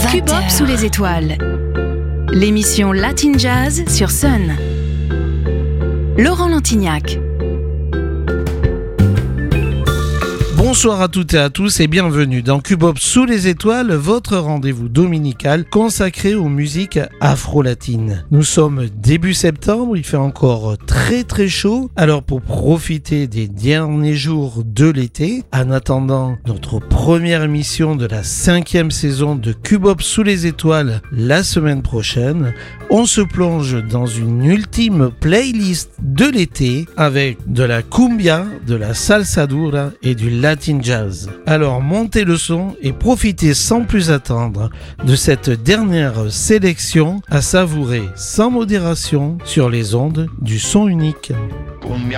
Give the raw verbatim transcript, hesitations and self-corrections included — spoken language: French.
Q-Pop sous les étoiles. L'émission Latin Jazz sur Sun. Laurent Lantignac. Bonsoir à toutes et à tous et bienvenue dans Q-Pop sous les étoiles, votre rendez-vous dominical consacré aux musiques afro-latines. Nous sommes début septembre, il fait encore très très chaud, alors pour profiter des derniers jours de l'été, en attendant notre première émission de la cinquième saison de Q-Pop sous les étoiles la semaine prochaine, on se plonge dans une ultime playlist de l'été avec de la cumbia, de la salsa dura et du latin jazz. Alors montez le son et profitez sans plus attendre de cette dernière sélection à savourer sans modération sur les ondes du son unique. Cumbia